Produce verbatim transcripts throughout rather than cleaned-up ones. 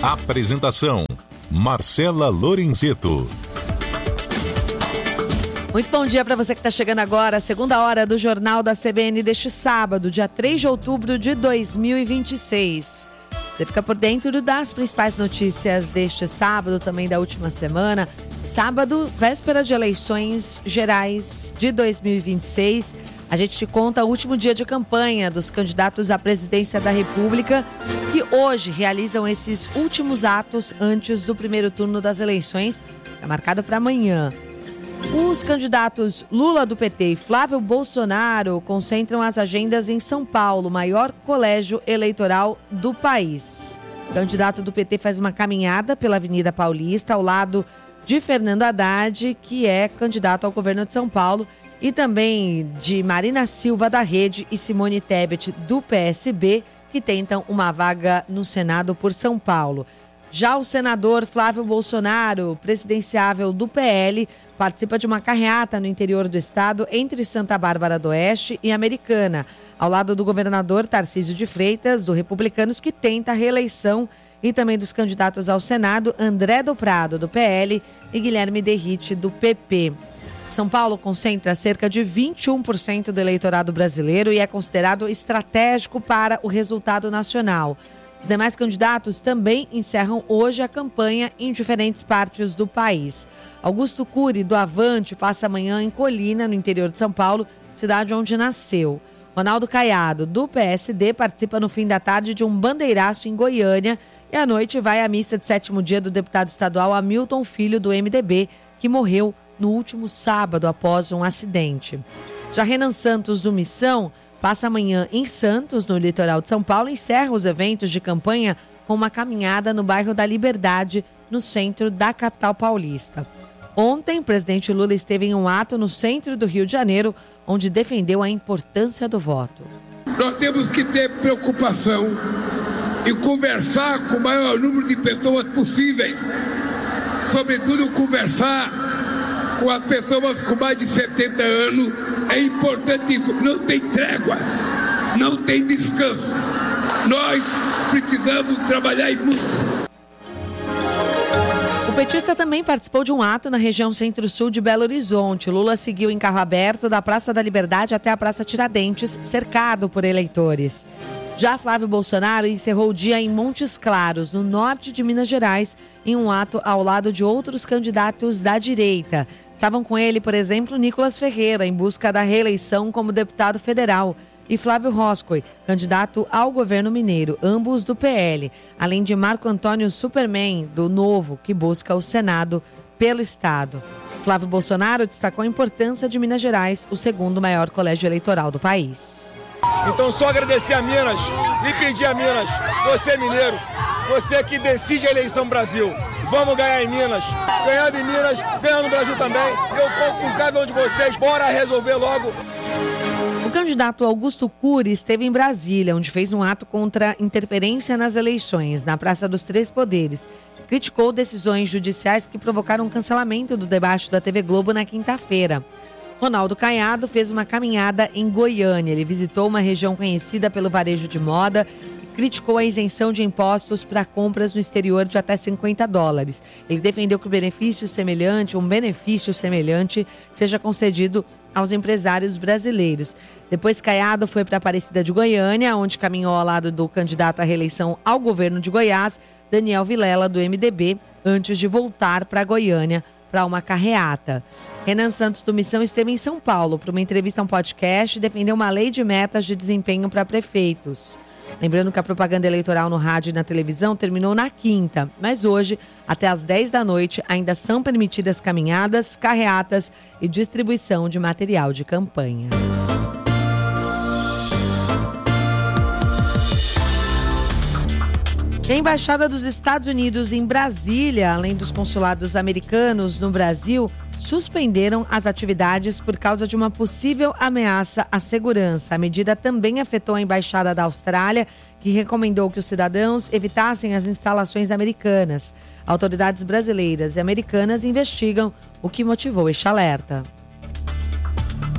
Apresentação: Marcela Lorenzeto. Muito bom dia para você que está chegando agora, a segunda hora do Jornal da C B N deste sábado, dia três de outubro de dois mil e vinte e seis. Você fica por dentro das principais notícias deste sábado, também da última semana. Sábado, véspera de eleições gerais de dois mil e vinte e seis. A gente te conta o último dia de campanha dos candidatos à presidência da República, que hoje realizam esses últimos atos antes do primeiro turno das eleições, é marcado para amanhã. Os candidatos Lula do P T e Flávio Bolsonaro concentram as agendas em São Paulo, maior colégio eleitoral do país. O candidato do P T faz uma caminhada pela Avenida Paulista, ao lado de Fernando Haddad, que é candidato ao governo de São Paulo, e também de Marina Silva da Rede e Simone Tebet do P S B, que tentam uma vaga no Senado por São Paulo. Já o senador Flávio Bolsonaro, presidenciável do P L, participa de uma carreata no interior do estado entre Santa Bárbara do Oeste e Americana, ao lado do governador Tarcísio de Freitas, do Republicanos, que tenta a reeleição, e também dos candidatos ao Senado, André do Prado, do P L, e Guilherme Derrite, do P P. São Paulo concentra cerca de vinte e um por cento do eleitorado brasileiro e é considerado estratégico para o resultado nacional. Os demais candidatos também encerram hoje a campanha em diferentes partes do país. Augusto Cury, do Avante, passa amanhã em Colina, no interior de São Paulo, cidade onde nasceu. Ronaldo Caiado, do P S D, participa no fim da tarde de um bandeiraço em Goiânia e à noite vai à missa de sétimo dia do deputado estadual Hamilton Filho, do M D B, que morreu no último sábado após um acidente. Já Renan Santos, do Missão, passa amanhã em Santos, no litoral de São Paulo, e encerra os eventos de campanha com uma caminhada no bairro da Liberdade, no centro da capital paulista. Ontem, o presidente Lula esteve em um ato no centro do Rio de Janeiro, onde defendeu a importância do voto. Nós temos que ter preocupação e conversar com o maior número de pessoas possíveis. Sobretudo, conversar com as pessoas com mais de setenta anos. É importante isso. Não tem trégua, não tem descanso. Nós precisamos trabalhar e muito. O petista também participou de um ato na região centro-sul de Belo Horizonte. Lula seguiu em carro aberto da Praça da Liberdade até a Praça Tiradentes, cercado por eleitores. Já Flávio Bolsonaro encerrou o dia em Montes Claros, no norte de Minas Gerais, em um ato ao lado de outros candidatos da direita. Estavam com ele, por exemplo, Nicolas Ferreira, em busca da reeleição como deputado federal, e Flávio Roscoe, candidato ao governo mineiro, ambos do P L, além de Marco Antônio Superman, do Novo, que busca o Senado pelo estado. Flávio Bolsonaro destacou a importância de Minas Gerais, o segundo maior colégio eleitoral do país. Então, só agradecer a Minas e pedir a Minas, você mineiro, você que decide a eleição Brasil. Vamos ganhar em Minas, ganhando em Minas, ganhando no Brasil também. Eu conto com cada um de vocês, bora resolver logo. O candidato Augusto Cury esteve em Brasília, onde fez um ato contra interferência nas eleições, na Praça dos Três Poderes. Criticou decisões judiciais que provocaram o cancelamento do debate da T V Globo na quinta-feira. Ronaldo Caiado fez uma caminhada em Goiânia. Ele visitou uma região conhecida pelo varejo de moda, criticou a isenção de impostos para compras no exterior de até cinquenta dólares. Ele defendeu que o benefício semelhante, um benefício semelhante, seja concedido aos empresários brasileiros. Depois, Caiado foi para Aparecida de Goiânia, onde caminhou ao lado do candidato à reeleição ao governo de Goiás, Daniel Vilela, do M D B, antes de voltar para Goiânia para uma carreata. Renan Santos, do Missão, esteve em São Paulo para uma entrevista a um podcast e defendeu uma lei de metas de desempenho para prefeitos. Lembrando que a propaganda eleitoral no rádio e na televisão terminou na quinta, mas hoje, até às dez da noite, ainda são permitidas caminhadas, carreatas e distribuição de material de campanha. A Embaixada dos Estados Unidos em Brasília, além dos consulados americanos no Brasil, suspenderam as atividades por causa de uma possível ameaça à segurança. A medida também afetou a Embaixada da Austrália, que recomendou que os cidadãos evitassem as instalações americanas. Autoridades brasileiras e americanas investigam o que motivou este alerta.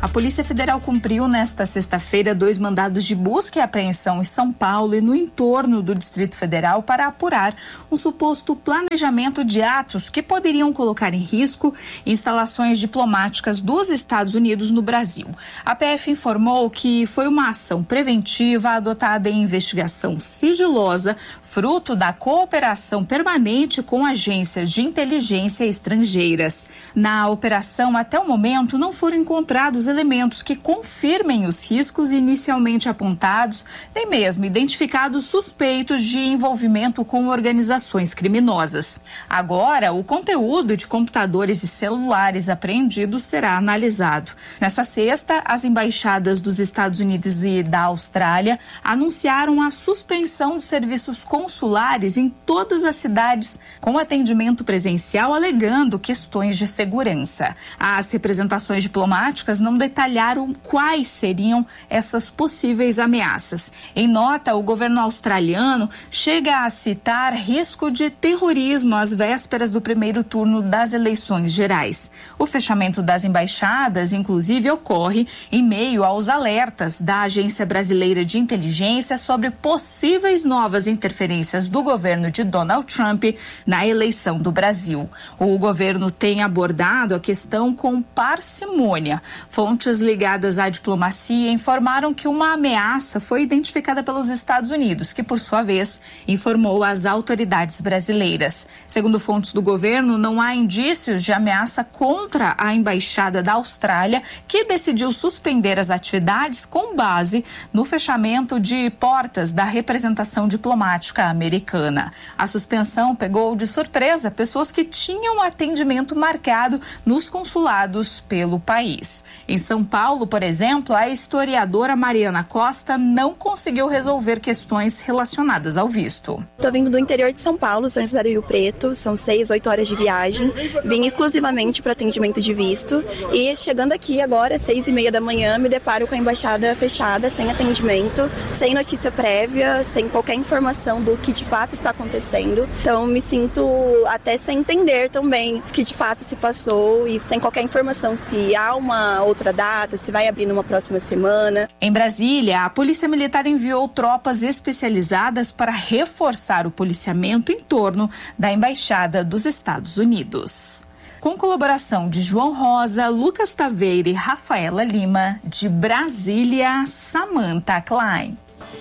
A Polícia Federal cumpriu nesta sexta-feira dois mandados de busca e apreensão em São Paulo e no entorno do Distrito Federal para apurar um suposto planejamento de atos que poderiam colocar em risco instalações diplomáticas dos Estados Unidos no Brasil. A P F informou que foi uma ação preventiva adotada em investigação sigilosa, fruto da cooperação permanente com agências de inteligência estrangeiras. Na operação, até o momento, não foram encontrados elementos que confirmem os riscos inicialmente apontados, nem mesmo identificados suspeitos de envolvimento com organizações criminosas. Agora, o conteúdo de computadores e celulares apreendidos será analisado. Nesta sexta, as embaixadas dos Estados Unidos e da Austrália anunciaram a suspensão dos serviços consulares em todas as cidades com atendimento presencial, alegando questões de segurança. As representações diplomáticas não detalharam quais seriam essas possíveis ameaças. Em nota, o governo australiano chega a citar risco de terrorismo às vésperas do primeiro turno das eleições gerais. O fechamento das embaixadas, inclusive, ocorre em meio aos alertas da Agência Brasileira de Inteligência sobre possíveis novas interferências do governo de Donald Trump na eleição do Brasil. O governo tem abordado a questão com parcimônia. Fontes ligadas à diplomacia informaram que uma ameaça foi identificada pelos Estados Unidos, que, por sua vez, informou as autoridades brasileiras. Segundo fontes do governo, não há indícios de ameaça contra a embaixada da Austrália, que decidiu suspender as atividades com base no fechamento de portas da representação diplomática americana. A suspensão pegou de surpresa pessoas que tinham atendimento marcado nos consulados pelo país. Em São Paulo, por exemplo, a historiadora Mariana Costa não conseguiu resolver questões relacionadas ao visto. Estou vindo do interior de São Paulo, São José do Rio Preto, são seis, oito horas de viagem. Vim exclusivamente para atendimento de visto e chegando aqui agora, seis e meia da manhã, me deparo com a embaixada fechada, sem atendimento, sem notícia prévia, sem qualquer informação do que de fato está acontecendo. Então me sinto até sem entender também o que de fato se passou e sem qualquer informação se há uma outra data, se vai abrir numa próxima semana. Em Brasília, a Polícia Militar enviou tropas especializadas para reforçar o policiamento em torno da Embaixada dos Estados Unidos. Com colaboração de João Rosa, Lucas Taveira e Rafaela Lima, de Brasília, Samantha Klein.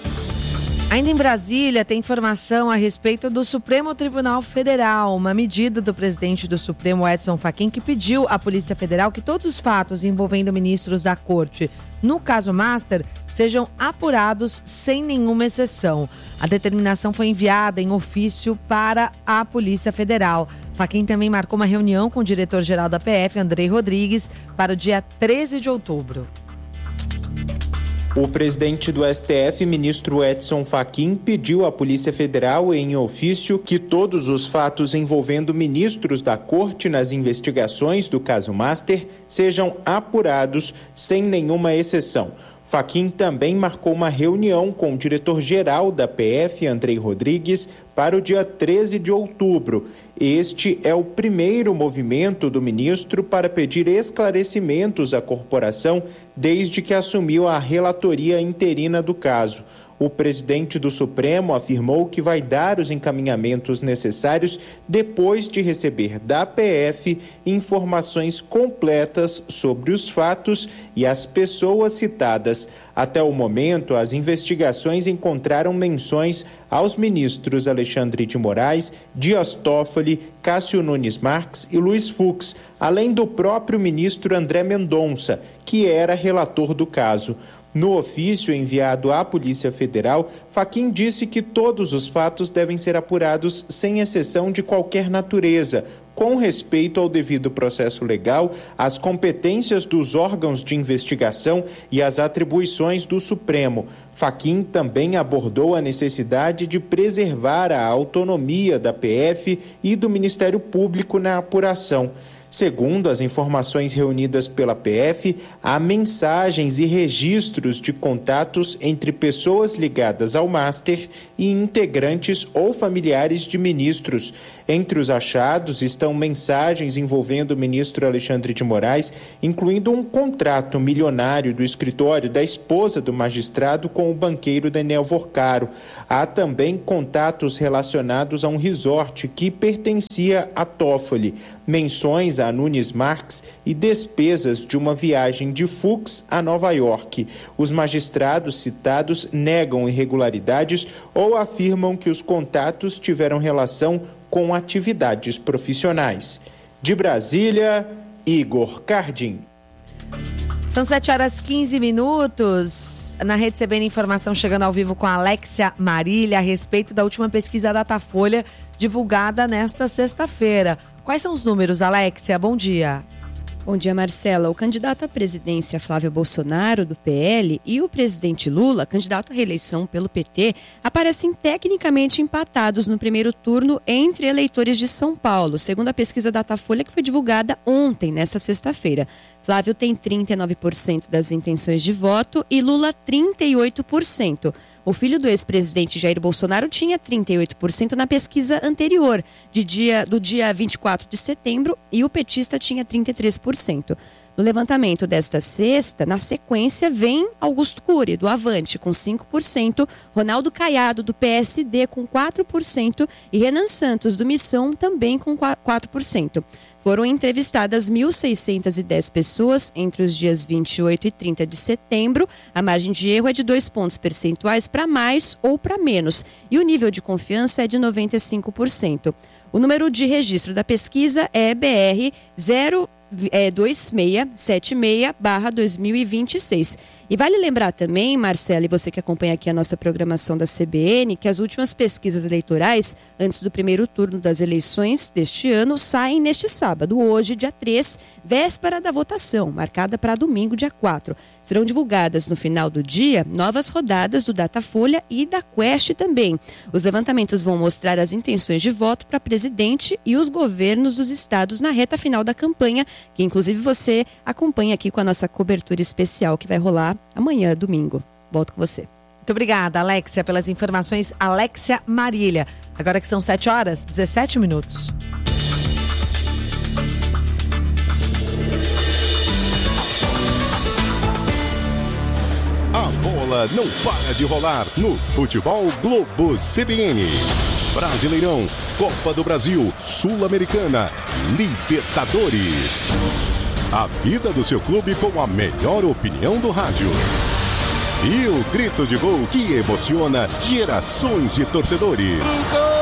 Ainda em Brasília, tem informação a respeito do Supremo Tribunal Federal. Uma medida do presidente do Supremo, Edson Fachin, que pediu à Polícia Federal que todos os fatos envolvendo ministros da Corte no caso Master sejam apurados sem nenhuma exceção. A determinação foi enviada em ofício para a Polícia Federal. Fachin também marcou uma reunião com o diretor-geral da P F, Andrei Rodrigues, para o dia treze de outubro. O presidente do S T F, ministro Edson Fachin, pediu à Polícia Federal em ofício que todos os fatos envolvendo ministros da Corte nas investigações do caso Master sejam apurados sem nenhuma exceção. Fachin também marcou uma reunião com o diretor-geral da P F, Andrei Rodrigues, para o dia treze de outubro. Este é o primeiro movimento do ministro para pedir esclarecimentos à corporação desde que assumiu a relatoria interina do caso. O presidente do Supremo afirmou que vai dar os encaminhamentos necessários depois de receber da P F informações completas sobre os fatos e as pessoas citadas. Até o momento, as investigações encontraram menções aos ministros Alexandre de Moraes, Dias Toffoli, Cássio Nunes Marques e Luiz Fux, além do próprio ministro André Mendonça, que era relator do caso. No ofício enviado à Polícia Federal, Fachin disse que todos os fatos devem ser apurados sem exceção de qualquer natureza, com respeito ao devido processo legal, às competências dos órgãos de investigação e às atribuições do Supremo. Fachin também abordou a necessidade de preservar a autonomia da P F e do Ministério Público na apuração. Segundo as informações reunidas pela P F, há mensagens e registros de contatos entre pessoas ligadas ao Master e integrantes ou familiares de ministros. Entre os achados estão mensagens envolvendo o ministro Alexandre de Moraes, incluindo um contrato milionário do escritório da esposa do magistrado com o banqueiro Daniel Vorcaro. Há também contatos relacionados a um resort que pertencia a Toffoli, menções a Nunes Marques e despesas de uma viagem de Fux a Nova York. Os magistrados citados negam irregularidades ou afirmam que os contatos tiveram relação com atividades profissionais. De Brasília, Igor Cardim. São sete horas e quinze minutos. Na Rede C B N Informação chegando ao vivo com a Alexia Marília a respeito da última pesquisa Datafolha divulgada nesta sexta-feira. Quais são os números, Alexia? Bom dia. Bom dia, Marcela. O candidato à presidência Flávio Bolsonaro, do P L, e o presidente Lula, candidato à reeleição pelo P T, aparecem tecnicamente empatados no primeiro turno entre eleitores de São Paulo, segundo a pesquisa Datafolha que foi divulgada ontem, nesta sexta-feira. Flávio tem trinta e nove por cento das intenções de voto e Lula trinta e oito por cento. O filho do ex-presidente Jair Bolsonaro tinha trinta e oito por cento na pesquisa anterior, de dia, do dia vinte e quatro de setembro, e o petista tinha trinta e três por cento. No levantamento desta sexta, na sequência, vem Augusto Cury, do Avante, com cinco por cento, Ronaldo Caiado, do P S D, com quatro por cento e Renan Santos, do Missão, também com quatro por cento. Foram entrevistadas mil seiscentas e dez pessoas entre os dias vinte e oito e trinta de setembro. A margem de erro é de dois pontos percentuais para mais ou para menos. E o nível de confiança é de noventa e cinco por cento. O número de registro da pesquisa é B R zero dois seis sete seis barra dois mil e vinte e seis. E vale lembrar também, Marcela, e você que acompanha aqui a nossa programação da C B N, que as últimas pesquisas eleitorais, antes do primeiro turno das eleições deste ano, saem neste sábado, hoje, dia três, véspera da votação, marcada para domingo, dia quatro. Serão divulgadas no final do dia novas rodadas do Datafolha e da Quest também. Os levantamentos vão mostrar as intenções de voto para presidente e os governos dos estados na reta final da campanha, que inclusive você acompanha aqui com a nossa cobertura especial que vai rolar amanhã, domingo. Volto com você. Muito obrigada, Alexia, pelas informações. Alexia Marília. Agora que são sete horas, dezessete minutos. A bola não para de rolar no Futebol Globo C B N. Brasileirão, Copa do Brasil, Sul-Americana, Libertadores. A vida do seu clube com a melhor opinião do rádio. E o grito de gol que emociona gerações de torcedores.